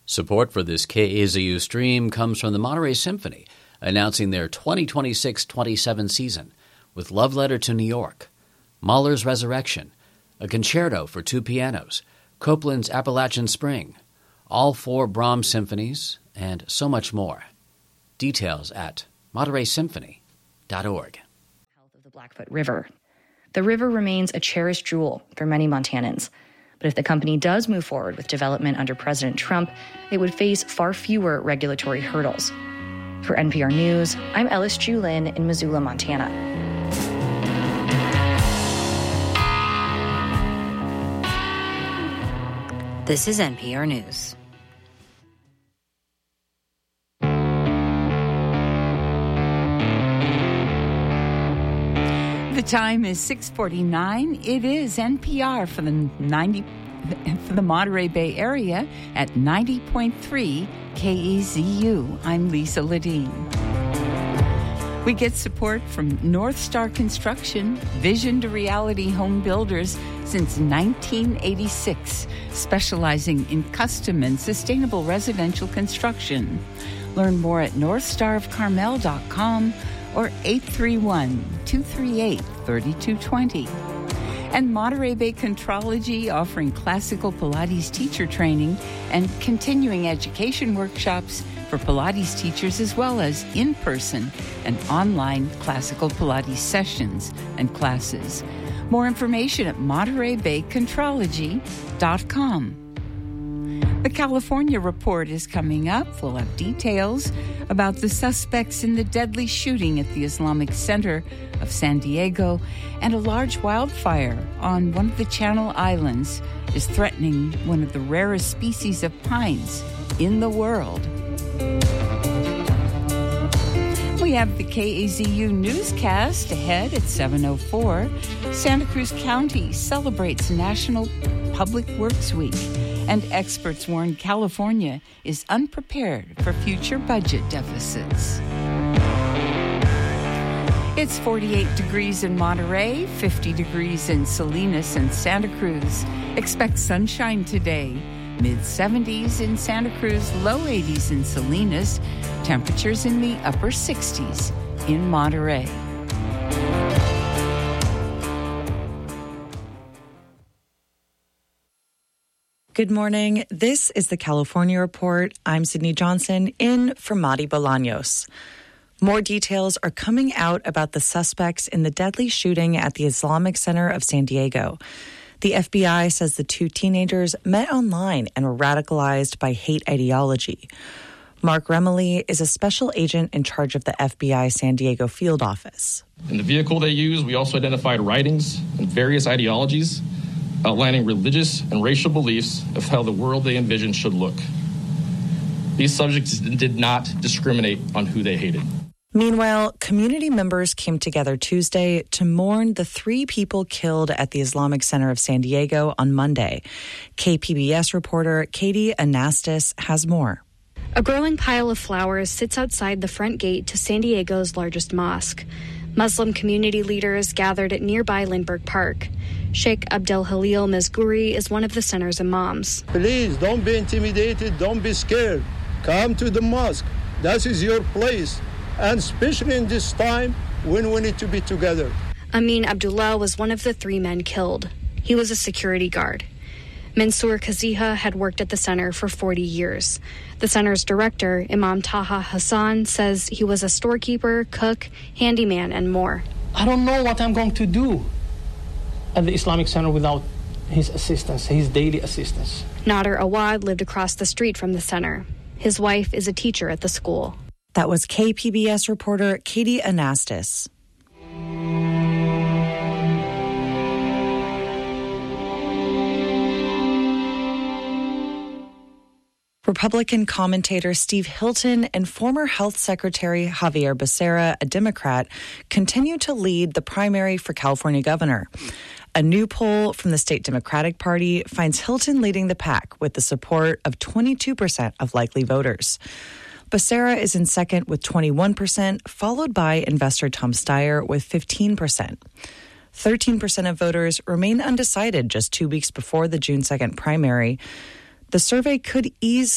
Support for this KAZU stream comes from the Monterey Symphony, announcing their 2026-27 season with Love Letter to New York, Mahler's Resurrection, a concerto for two pianos, Copland's Appalachian Spring, all four Brahms symphonies, and so much more. Details at MontereySymphony.org. Health of the Blackfoot River. The river remains a cherished jewel for many Montanans. But if the company does move forward with development under President Trump, it would face far fewer regulatory hurdles. For NPR News, I'm Ellis Julin in Missoula, Montana. This is NPR News. The time is 6:49. It is NPR for the Monterey Bay Area at 90.3 KAZU. I'm Lisa Ledeen. We get support from North Star Construction, Vision to Reality Home Builders since 1986, specializing in custom and sustainable residential construction. Learn more at northstarofcarmel.com or 831-238-3220. And Monterey Bay Contrology, offering classical Pilates teacher training and continuing education workshops for Pilates teachers, as well as in-person and online classical Pilates sessions and classes. More information at MontereyBayContrology.com. The California Report is coming up. We'll have details about the suspects in the deadly shooting at the Islamic Center of San Diego, and a large wildfire on one of the Channel Islands is threatening one of the rarest species of pines in the world. We have the KAZU newscast ahead at 7:04. Santa Cruz County celebrates National Public Works Week, and experts warn California is unprepared for future budget deficits. It's 48 degrees in Monterey, 50 degrees in Salinas and Santa Cruz. Expect sunshine today. Mid-70s in Santa Cruz, low 80s in Salinas. Temperatures in the upper 60s in Monterey. Good morning. This is the California Report. I'm Sydney Johnson, in for Madi Bolaños. More details are coming out about the suspects in the deadly shooting at the Islamic Center of San Diego. The FBI says the two teenagers met online and were radicalized by hate ideology. Mark Remley is a special agent in charge of the FBI San Diego field office. In the vehicle they used, we also identified writings and various ideologies outlining religious and racial beliefs of how the world they envisioned should look. These subjects did not discriminate on who they hated. Meanwhile, community members came together Tuesday to mourn the 3 people killed at the Islamic Center of San Diego on Monday. KPBS reporter Katie Anastas has more. A growing pile of flowers sits outside the front gate to San Diego's largest mosque. Muslim community leaders gathered at nearby Lindbergh Park. Sheikh Abdel Halil Mezgouri is one of the center's imams. Please don't be intimidated, don't be scared. Come to the mosque. That is your place. And especially in this time when we need to be together. Amin Abdullah was one of the 3 men killed. He was a security guard. Mansour Kaziha had worked at the center for 40 years. The center's director, Imam Taha Hassan, says he was a storekeeper, cook, handyman, and more. I don't know what I'm going to do at the Islamic Center without his assistance, his daily assistance. Nader Awad lived across the street from the center. His wife is a teacher at the school. That was KPBS reporter Katie Anastas. Republican commentator Steve Hilton and former Health Secretary Javier Becerra, a Democrat, continue to lead the primary for California governor. A new poll from the state Democratic Party finds Hilton leading the pack with the support of 22% of likely voters. Becerra is in second with 21%, followed by investor Tom Steyer with 15%. 13% of voters remain undecided just 2 weeks before the June 2nd primary. The survey could ease